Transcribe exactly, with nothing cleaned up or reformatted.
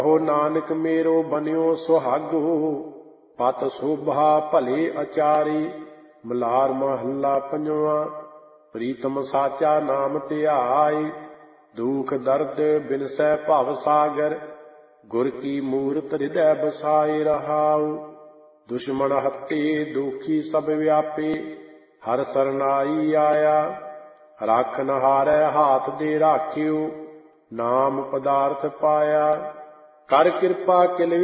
ਹੋ ਨਾਨਕ ਮੇਰੋ ਬਨਿਓ ਸੁਹਾਗੋ, ਪਤ ਸੋਭਾ ਭਲੇ ਅਚਾਰੀ। ਮਲਾਰ ਮਹੱਲਾ ਪੰਜਵਾਂ। ਪ੍ਰੀਤਮ ਸਾਚਾ ਨਾਮ ਧਿਆਈ, ਦੁਖ ਦਰਦ ਬਿਨਸੈ ਭਵ ਸਾਗਰ। ਗੁਰ ਕੀ ਮੂਰਤ ਹਿਰਦੈ ਬਸਾਏ ਰਹਾਉ, ਦੁਸ਼ਮਨ ਹੱਤੇ ਦੋਖੀ ਸਭ ਵਿਆਪੇ। ਹਰ ਸਰਨਾਈ ਆਇਆ, ਰਾਖਨ ਹਾਰੈ ਹਾਥ ਦੇ ਰਾਖਿਓ। ਨਾਮ ਪਦਾਰਥ ਪਾਇਆ, ਕਰ ਕਿਰਪਾ ਕਿਲ